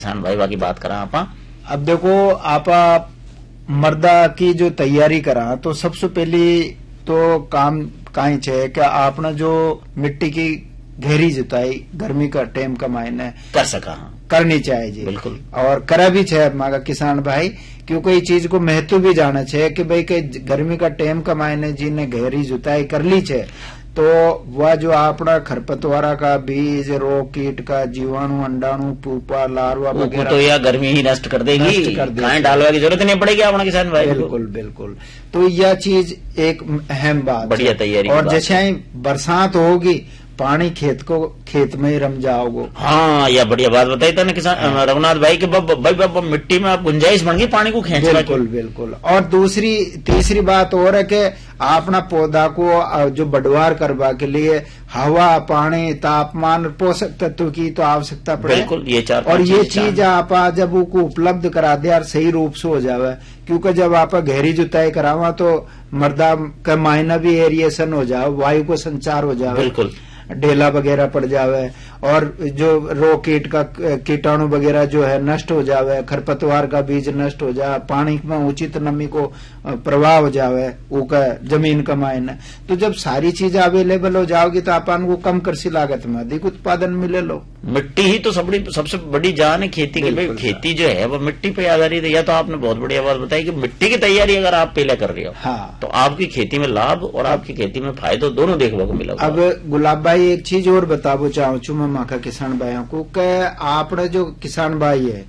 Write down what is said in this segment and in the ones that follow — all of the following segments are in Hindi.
किसान भाई बाकी बात करा आप। अब देखो आप मर्दा की जो तैयारी करा तो सबसे पहली तो काम काई छे कि आपने जो मिट्टी की गहरी जुताई गर्मी का टाइम का मायने कर सका करनी चाहिए जी। बिल्कुल। और करा भी छे हमारा किसान भाई, क्योंकि ये चीज को महत्व भी जाना छे कि भाई के गर्मी का टाइम का मायने जिन्हें गहरी जुताई कर ली छे तो वह जो अपना खरपतवारा का बीज, रोग कीट का जीवाणु, अंडाणु, पुपा, लार्वा वगैरह तो यह गर्मी ही नष्ट कर देगी, कहीं डालने की जरूरत नहीं पड़ेगी अपना किसान भाई। बिल्कुल बिल्कुल। तो यह चीज एक अहम बात, बढ़िया तैयारी। और जैसे ही बरसात होगी पानी खेत में ही रम जाओगे। हाँ, यह बढ़िया बात बताई था ना किसान रघुनाथ भाई कि भाई मिट्टी में आप गुंजाइश बन गई पानी को खींचने की। बिल्कुल बिल्कुल। और तीसरी बात और है कि अपना पौधा को जो बढ़वार करवा के लिए हवा, पानी, तापमान, पोषक तत्व की तो आवश्यकता पड़े। बिल्कुल, ये चार और ये चीज आप जब उनको उपलब्ध करा दे और सही रूप से हो जावे, क्योंकि जब आप गहरी जुताई करावा तो मर्दा का मायना भी एरिएशन हो जाए, वायु को संचार हो जाए। बिल्कुल, ढेला वगैरह पड़ जावे और जो रोग कीट का कीटाणु वगैरह जो है नष्ट हो जावे, खरपतवार का बीज नष्ट हो जाए, पानी में उचित नमी को प्रवाह हो जावे उका जमीन का मायने। तो जब सारी चीजें अवेलेबल हो जाओगी तो अपन को कम कृषि लागत में अधिक उत्पादन मिले लो। मिट्टी ही तो सबसे बड़ी जान है खेती की। भाई खेती जो है वो मिट्टी पे आधारित है। या तो आपने बहुत बढ़िया बात बताई कि मिट्टी की तैयारी अगर आप पहले कर रहे हो हाँ, तो आपकी खेती में लाभ और आपकी खेती में फायदा दोनों देखने को मिला। अब गुलाब भाई एक चीज और बताबो चाहूँ छू मैं माका किसान भाइयों को कि आपने जो किसान भाई है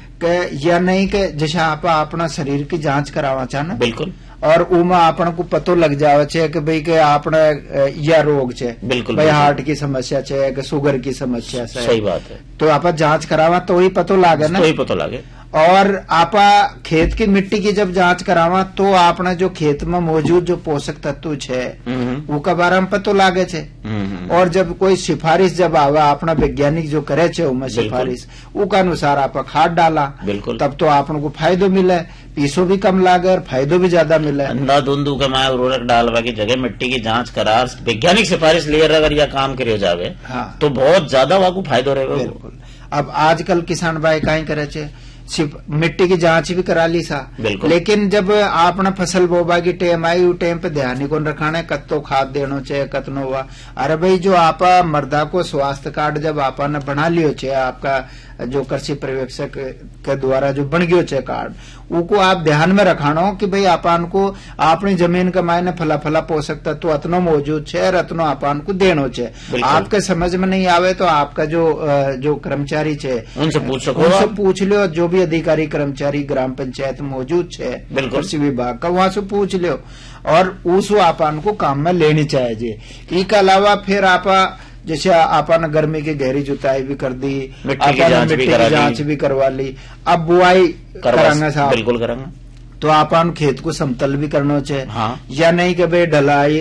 कि या नहीं कि जैसे आप अपना शरीर की जांच करावा चाहना। बिल्कुल। और उमा आपन को पतो लग जावे छे कि भाई के आपने या रोग छे। बिल्कुल। भाई हार्ट की समस्या छे कि शुगर की समस्या छे। सही बात है। तो आप जांच करावा तो ही पतो लागे ना। तो ही पतो लागे। और आपा खेत की मिट्टी की जब जांच करावा तो आपने जो खेत में मौजूद जो पोषक तत्व छे उसका बारे में पतो लागे छे। और जब कोई सिफारिश जब आवा अपना वैज्ञानिक जो करे छे उनमें सिफारिश उसका अनुसार आप खाद डाला। बिल्कुल। तब तो आपन को फायदो मिले, पीसो भी कम लागे और फायदो भी ज्यादा मिले। अंधाधुंधु का माया उर्वरक डालवा की जगह मिट्टी की जांच करा वैज्ञानिक सिफारिश लेकर अगर यह काम करे जावे तो बहुत ज्यादा वाकू फायदो रहेगा। बिल्कुल। अब आजकल किसान भाई कहीं करे छे सिर्फ मिट्टी की जांच भी करा ली सा। लेकिन जब आपने फसल बोबा की टाइम आई वो टाइम पे ध्यान ही कौन रखाने कत्तो खाद देनो चाहिए कतनो हुआ। अरे भाई जो आप मर्दा को स्वास्थ्य कार्ड जब आपने बना लियो छे, आपका जो कृषि पर्यवेक्षक के द्वारा जो बन गयो छे कार्ड, उको आप ध्यान में रखानो कि भाई आपन को अपनी जमीन का मायने फला पोषक तत्व अतनो मौजूद छे और अतनो आपन को देनो छे। आपके समझ में नहीं आवे तो आपका जो कर्मचारी छे उनसे पूछ लो, जो भी अधिकारी कर्मचारी ग्राम पंचायत मौजूद छे कृषि विभाग का वहां से पूछ लो और उस आपन को काम में लेनी चाहिए। इसके अलावा फिर आप जैसे आपन गर्मी की गहरी जुताई भी कर दी, मिट्टी की जांच भी करवा ली, अब बुआई करांगा साहब। बिल्कुल करांगा। तो आपन खेत को समतल भी करना चाहिए। हाँ। या नहीं कि भाई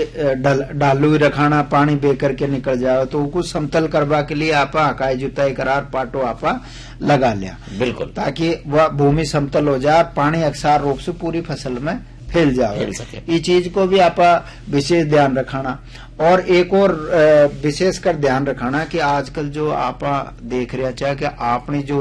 ढालू ही रखाना पानी बे करके निकल जाओ, तो उसको समतल करवा के लिए आप हकाई जुताई करार पाटो आप लगा लिया। बिल्कुल। ताकि वह भूमि समतल हो जाए, पानी अक्सर रूप से पूरी फसल में फैल जाए। ये चीज को भी आप विशेष ध्यान रखाना। और एक और विशेष कर ध्यान रखाना कि आजकल जो आप देख रहे चाहे कि आपने जो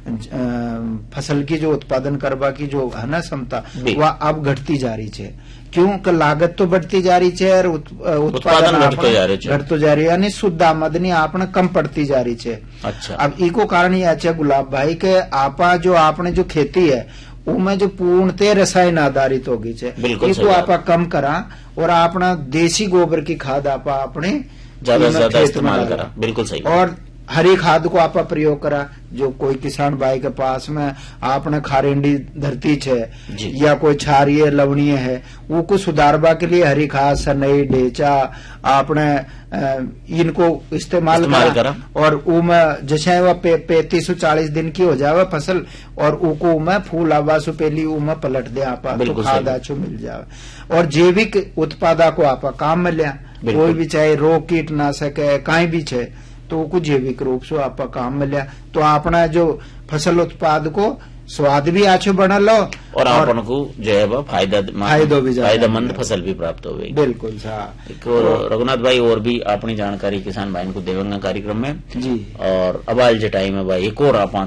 फसल की जो उत्पादन करवा की जो है ना क्षमता वह अब घटती जा रही है। क्यों? लागत तो बढ़ती जा रही है और उत्पादन घटतो जा रही है, यानी शुद्ध आमदनी आपने कम पड़ती जा रही है। अच्छा। अब इको कारण ये अच्छा गुलाब भाई के आपा जो आपने जो खेती है उनमें जो पूर्णतः रसायन आधारित होगी इसको आप कम करा और अपना देसी गोबर की खाद आप अपने ज्यादा से ज्यादा इस्तेमाल करा। बिल्कुल सही। और हरी खाद को आप प्रयोग करा। जो कोई किसान भाई के पास में आपने खारेंडी धरती छे या कोई क्षारीय लवणीय है वो को सुधारवा के लिए हरी खाद, सनई, ढेचा आपने इनको इस्तेमाल करा। और उमें जैसे वह 35 से 40 दिन की हो जावे फसल और उको उमें फूल आवा से पहली उमें पलट दे आप तो खाद आछो मिल जावे। और जैविक उत्पादा को आप काम में लिया, कोई भी चाहे रोग कीटनाशक है कहीं भी छे तो कुछ जैविक रूप से आप काम में लिया तो अपना जो फसल उत्पाद को स्वाद भी आछो बना लो और आपन को जो है वो फायदेमंद फसल भी प्राप्त हो गई। बिल्कुल। रघुनाथ भाई और भी अपनी जानकारी किसान भाई को देवेंगे कार्यक्रम में जी। और अब आज जो टाइम है भाई एक और आप